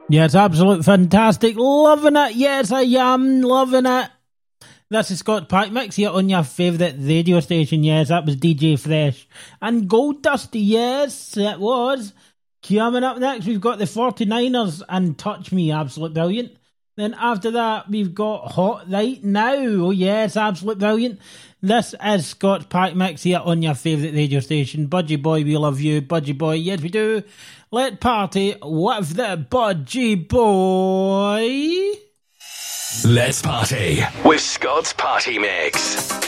Yes, absolute fantastic. Loving it. Yes, I am loving it. This is Scott Pack Mix here on your favourite radio station. Yes, that was DJ Fresh and Gold Dusty. Yes, it was. Coming up next, we've got the 49ers and Touch Me. Absolute brilliant. Then after that, we've got Hot Right Now. Oh, yes, absolute brilliant. This is Scott Pack Mix here on your favourite radio station. Budgie Boy, we love you. Budgie Boy, yes, we do. Let's party with the Budgie Boy. Let's party with Scott's Party Mix.